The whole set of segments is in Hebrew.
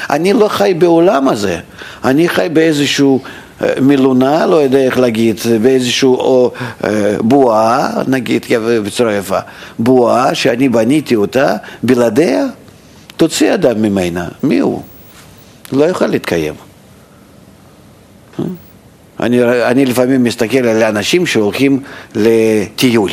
אני לא חי בעולם הזה, אני חי באיזשהו מילונה, לא יודע איך להגיד, באיזשהו בועה, נגיד בצורה יפה, בועה שאני בניתי אותה, בלעדיה, תוציא אדם ממנה, מי הוא? לא יוכל להתקיים. אני לפעמים מסתכל על אנשים שהולכים לטיול.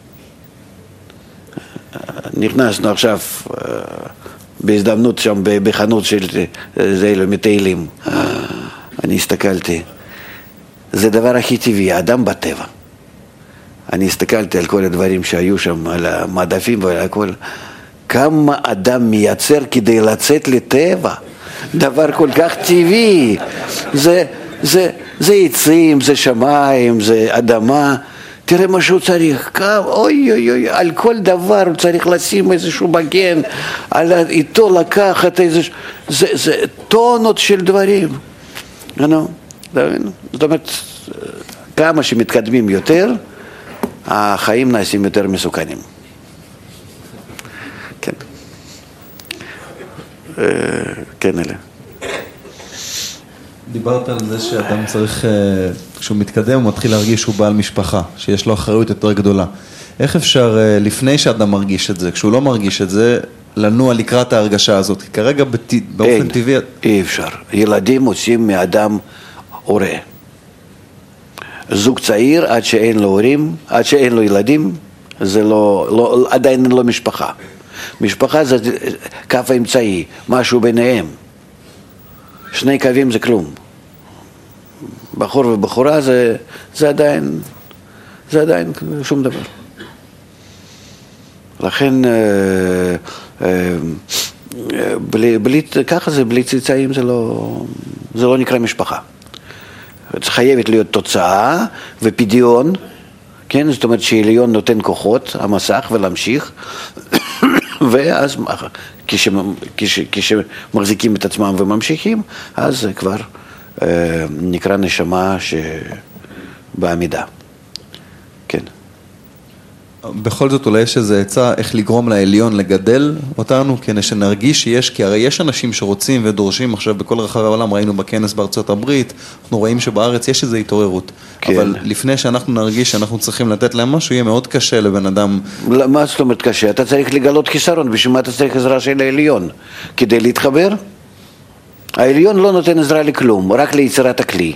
נכנסנו עכשיו בהזדמנות שם בחנות של אלו מטיילים. אני הסתכלתי, זה דבר הכי טבעי, האדם בטבע. אני הסתכלתי על כל הדברים שהיו שם, על המעדפים ועל הכל. כמה אדם מייצר כדי לצאת לטבע? דבר כל כך טבעי. זה עצים, זה שמיים, זה אדמה. תראה מה שהוא צריך, אוי אוי אוי, על כל דבר הוא צריך לשים איזשהו מגן, איתו לקחת איזשהו, זה טונות של דברים. זאת אומרת, כמה שמתקדמים יותר, החיים נעשים יותר מסוכנים. כן. כן, אלה. דיברת על זה שאדם צריך, כשהוא מתקדם, הוא מתחיל להרגיש שהוא בעל משפחה, שיש לו אחריות יותר גדולה. איך אפשר, לפני שאדם מרגיש את זה, כשהוא לא מרגיש את זה, לנוע לקראת ההרגשה הזאת? כי כרגע באופן טבעי... אי אפשר. ילדים עושים מאדם הורה. זוג צעיר, עד שאין לו הורים, עד שאין לו ילדים, זה עדיין לא משפחה. משפחה זה קו האמצעי, משהו ביניהם. שני קווים זה כלום. בחור ובחורה זה עדיין שום דבר. לכן ככה זה, בלי צאצאים זה לא נקרא משפחה. חייבת להיות תוצאה ופדיון, כן? זאת אומרת שעליון נותן כוחות, המסך, ולהמשיך, ואז כשמחזיקים את עצמם וממשיכים, אז זה כבר נקרא נשמה שבעמידה. כן. בכל זאת אולי יש איזו עצה איך לגרום לעליון לגדל אותנו, כדי שנרגיש שיש, כי הרי יש אנשים שרוצים ודורשים עכשיו בכל רחבי העולם, ראינו בכנס בארצות הברית, אנחנו רואים שבארץ יש איזו התעוררות, כן. אבל לפני שאנחנו נרגיש שאנחנו צריכים לתת להם משהו, יהיה מאוד קשה לבן אדם. מה זאת אומרת קשה? אתה צריך לגלות חיסרון, בשביל מה אתה צריך עזרה של העליון? כדי להתחבר? העליון לא נותן עזרה לכלום, רק ליצירת הכלי.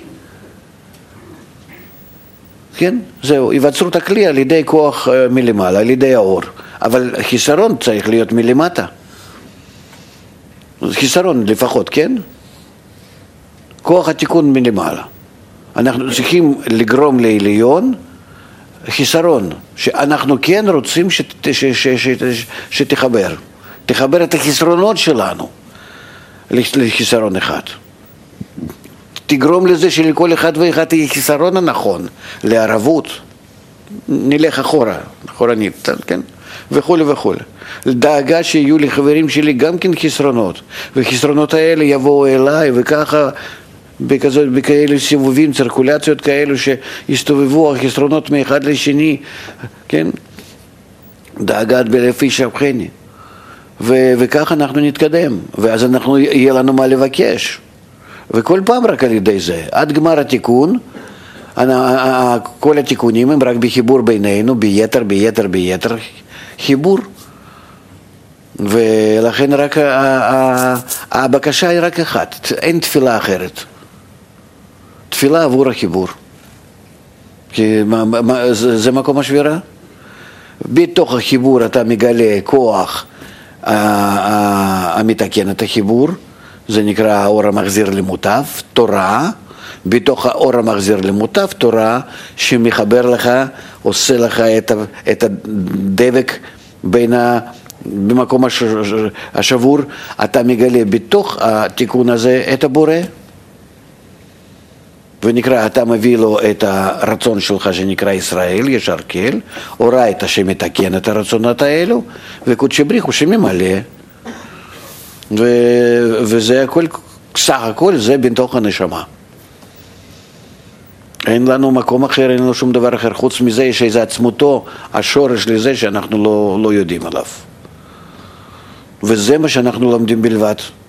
כן? זהו, יווצרו את הכלי על ידי כוח מלמעלה, על ידי האור. אבל חיסרון צריך להיות מלמטה. חיסרון לפחות, כן? כוח התיקון מלמעלה. אנחנו צריכים לגרום לעליון חיסרון, שאנחנו כן רוצים שתחבר. תחבר את החסרונות שלנו לחיסרון אחד. תגרום לזה שלכל אחד ואחד יהיה חיסרון הנכון, לערבות, נלך אחורנית, כן? וכו' וכו'. דאגה שיהיו לחברים שלי גם כן חסרונות, וחסרונות האלה יבואו אליי, וככה בכאלה סיבובים, צרקולציות כאלו שיסתובבו החסרונות מאחד לשני, כן? דאגת בלפי שבחני. וככה אנחנו נתקדם, ואז יהיה לנו מה לבקש. וכל פעם רק על ידי זה, עד גמר התיקון, כל התיקונים הם רק בחיבור בינינו, ביתר חיבור. ולכן רק הבקשה היא רק אחת, אין תפילה אחרת. תפילה עבור החיבור. כי זה מקום השבירה. בתוך החיבור אתה מגלה כוח המתקן את החיבור, זה נקרא האור המחזיר למוטב, תורה, בתוך האור המחזיר למוטב, תורה שמחבר לך, עושה לך את הדבק במקום השבור, אתה מגלה בתוך התיקון הזה את הבורא, ונקרא, אתה מביא לו את הרצון שלך שנקרא ישראל, ישר כל, אורייתא שמתקן את הרצונות האלו, וקודשא בריך הוא שממלא, וזה הכל, סך הכל זה בתוך הנשמה. אין לנו מקום אחר, אין לנו שום דבר אחר, חוץ מזה יש איזו עצמותו, השורש לזה שאנחנו לא יודעים עליו. וזה מה שאנחנו לומדים בלבד.